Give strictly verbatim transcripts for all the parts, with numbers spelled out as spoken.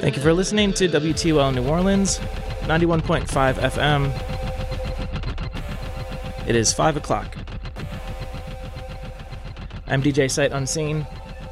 Thank you for listening to W T O L New Orleans, ninety-one point five F M. It is five o'clock. I'm D J Sight Unseen.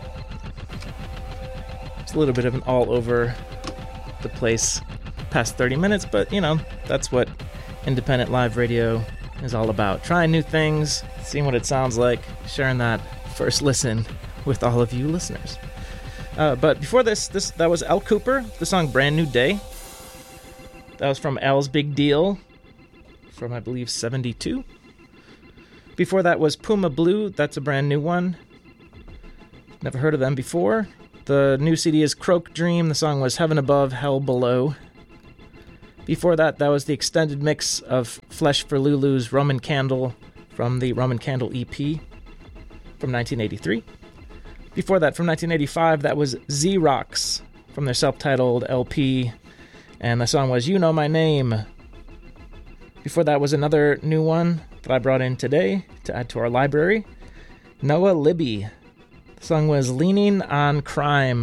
It's a little bit of an all over the place past thirty minutes, but you know, that's what independent live radio is all about. Trying new things, seeing what it sounds like, sharing that first listen with all of you listeners. Uh, but before this, this that was Al Cooper, the song Brand New Day. That was from Al's Big Deal from, I believe, seventy-two. Before that was Puma Blue. That's a brand new one. Never heard of them before. The new C D is Croak Dream. The song was Heaven Above, Hell Below. Before that, that was the extended mix of Flesh for Lulu's Roman Candle from the Roman Candle E P from nineteen eighty-three. Before that, from nineteen eighty-five, that was Z-Rocks from their self-titled L P, and the song was You Know My Name. Before that was another new one that I brought in today to add to our library, Noah Libby. The song was Leaning on Crime.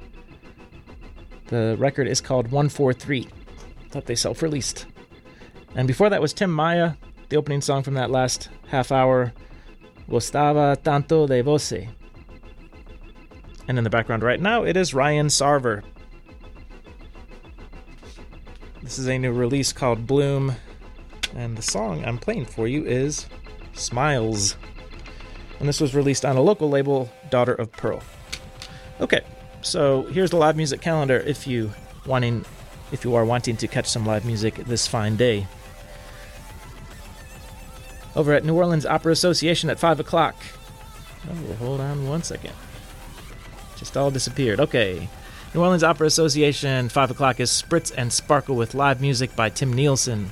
The record is called one four three, that they self-released. And before that was Tim Maya, the opening song from that last half hour, Gustava Tanto de Voce. And in the background right now, it is Ryan Sarver. This is a new release called Bloom, and the song I'm playing for you is Smiles. And this was released on a local label, Daughter of Pearl. Okay, so here's the live music calendar if you wanting, if you are wanting to catch some live music this fine day. Over at New Orleans Opera Association at five o'clock. Oh, hold on one second. Just all disappeared. Okay. New Orleans Opera Association, five o'clock is Spritz and Sparkle with live music by Tim Nielsen.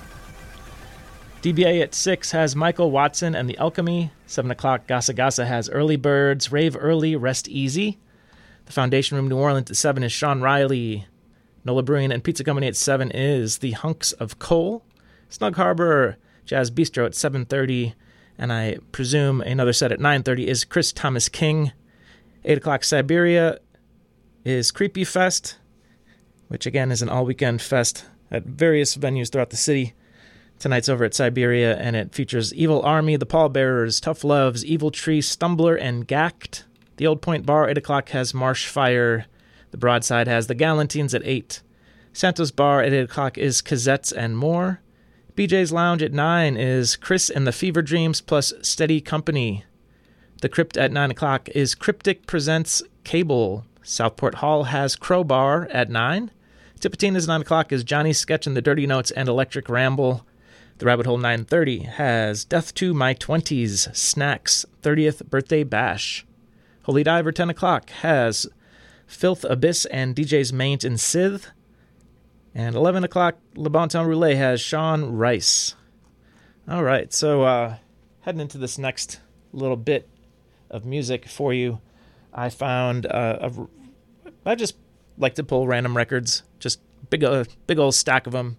D B A at six has Michael Watson and the Alchemy. seven o'clock, Gasa Gasa has Early Birds, Rave Early, Rest Easy. The Foundation Room New Orleans at seven is Sean Riley. Nola Brewing and Pizza Company at seven is The Hunks of Coal. Snug Harbor Jazz Bistro at seven thirty. And I presume another set at nine thirty is Chris Thomas King. eight o'clock, Siberia is Creepy Fest, which again is an all-weekend fest at various venues throughout the city. Tonight's over at Siberia, and it features Evil Army, The Pallbearers, Tough Loves, Evil Tree, Stumbler, and Gacked. The Old Point Bar, eight o'clock, has Marsh Fire. The Broadside has The Galantines at eight. Santos Bar at eight o'clock is Cazettes and More. B J's Lounge at nine is Chris and the Fever Dreams plus Steady Company. The Crypt at nine o'clock is Cryptic Presents Cable. Southport Hall has Crowbar at nine. Tipitina's nine o'clock is Johnny's Sketch and the Dirty Notes and Electric Ramble. The Rabbit Hole nine thirty has Death to My twenties, Snacks, thirtieth Birthday Bash. Holy Diver ten o'clock has Filth Abyss and D Js Maint and Sith. And eleven o'clock, Le Bon Temps Roulette has Sean Rice. All right, so uh, heading into this next little bit of music for you, I found uh, a, I just like to pull random records, just big uh, big old stack of them,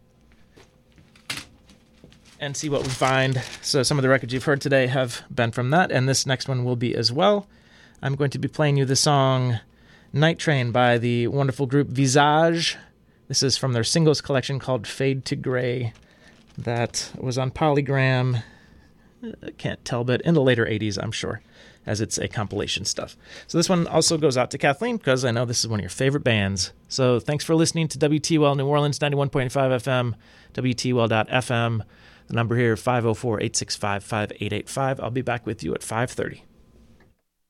and see what we find. So some of the records you've heard today have been from that, and this next one will be as well. I'm going to be playing you the song Night Train by the wonderful group Visage. This is from their singles collection called Fade to Gray that was on Polygram, I can't tell, but in the later eighties, I'm sure, as it's a compilation stuff. So this one also goes out to Kathleen, because I know this is one of your favorite bands. So thanks for listening to W T O L New Orleans, ninety-one point five F M, W T O L dot F M. The number here, five oh four, eight six five, five eight eight five. I'll be back with you at five thirty.